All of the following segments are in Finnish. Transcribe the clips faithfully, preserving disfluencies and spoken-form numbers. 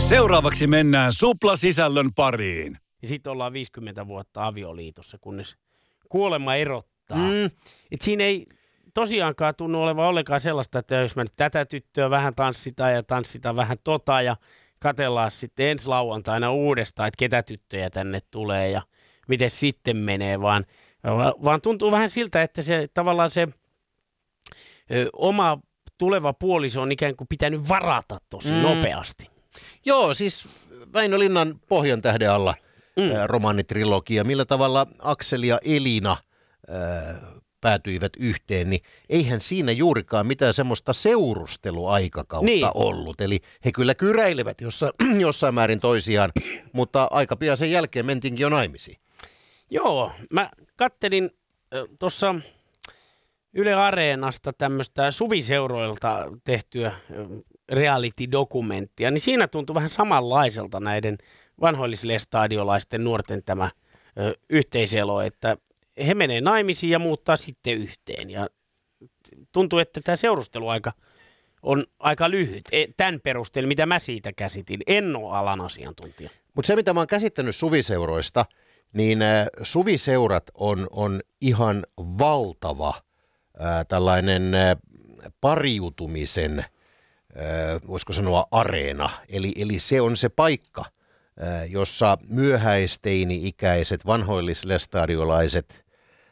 Seuraavaksi mennään Supla-sisällön pariin. Ja sitten ollaan viisikymmentä vuotta avioliitossa, kunnes kuolema erottaa. Mm. Et siinä ei tosiaankaan tunnu olevan ollenkaan sellaista, että jos mä nyt tätä tyttöä vähän tanssitaan ja tanssitaan vähän tota ja katsellaan sitten ensi lauantaina uudestaan, että ketä tyttöjä tänne tulee ja miten sitten menee, vaan, vaan tuntuu vähän siltä, että se tavallaan se ö, oma tuleva puoliso on ikään kuin pitänyt varata tosi mm. nopeasti. Joo, siis Väinö Linnan Pohjan tähden alla mm. ä, romaanitrilogia, millä tavalla Akseli ja Elina ä, päätyivät yhteen, niin eihän siinä juurikaan mitään semmoista seurusteluaikakautta niin ollut. Eli he kyllä kyräilevät jossa, jossain määrin toisiaan, mutta aika pian sen jälkeen mentiinkin jo naimisiin. Joo, mä kattelin äh, tuossa Yle Areenasta tämmöistä suviseuroilta tehtyä äh, reality-dokumenttia, niin siinä tuntui vähän samanlaiselta näiden vanhoillislestadiolaisten nuorten tämä äh, yhteiselo, että he menee naimisiin ja muuttaa sitten yhteen. Ja tuntuu, että tämä seurusteluaika on aika lyhyt. Tämän perusteella, mitä mä siitä käsitin. En ole alan asiantuntija. Mutta se, mitä mä oon käsittänyt suviseuroista, niin äh, suviseurat on, on ihan valtava äh, tällainen äh, pariutumisen, äh, voisiko sanoa, areena. Eli, eli se on se paikka, äh, jossa myöhäisteini-ikäiset vanhoillislestadiolaiset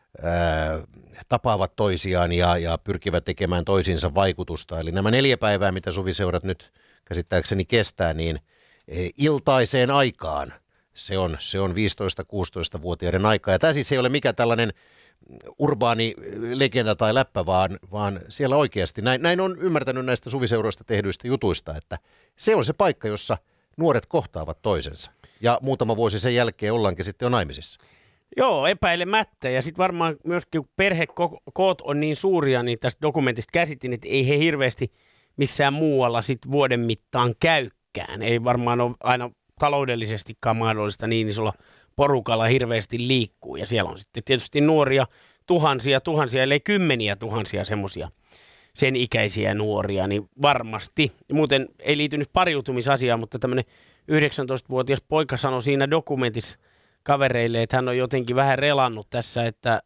Ää, tapaavat toisiaan ja, ja pyrkivät tekemään toisiinsa vaikutusta. Eli nämä neljä päivää, mitä suviseurat nyt käsittääkseni kestää, niin e, iltaiseen aikaan se on, se on viisitoista-kuusitoista-vuotiaiden aikaa. Ja tämä siis ei ole mikään tällainen urbaani legenda tai läppä, vaan, vaan siellä oikeasti, näin, näin on ymmärtänyt näistä suviseuroista tehdyistä jutuista, että se on se paikka, jossa nuoret kohtaavat toisensa. Ja muutama vuosi sen jälkeen ollaankin sitten jo naimisissa. Joo, epäilemättä. Ja sitten varmaan myöskin, kun perhekoot on niin suuria, niin tästä dokumentista käsitin, että ei he hirveästi missään muualla sit vuoden mittaan käykään. Ei varmaan ole aina taloudellisestikaan mahdollista niin isolla porukalla hirveästi liikkuu. Ja siellä on sitten tietysti nuoria tuhansia, tuhansia, ellei kymmeniä tuhansia semmoisia sen ikäisiä nuoria, niin varmasti. Muuten ei liity nyt pariutumisasiaan, mutta tämmöinen yhdeksäntoistavuotias poika sanoi siinä dokumentissa kavereille, että hän on jotenkin vähän relannut tässä, että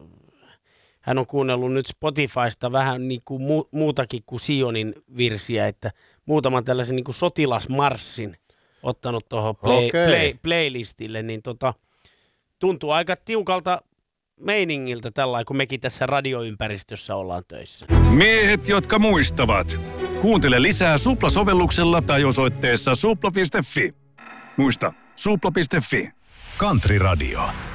hän on kuunnellut nyt Spotifysta vähän niin kuin mu- muutakin kuin Sionin virsiä, että muutaman tällaisen niin kuin sotilasmarssin ottanut tuohon play, okay. play, playlistille, niin tota, tuntuu aika tiukalta meiningiltä tällainen, kun mekin tässä radioympäristössä ollaan töissä. Miehet, jotka muistavat. Kuuntele lisää Supla-sovelluksella tai osoitteessa supla piste fi. Muista, supla piste fi. Country Radio.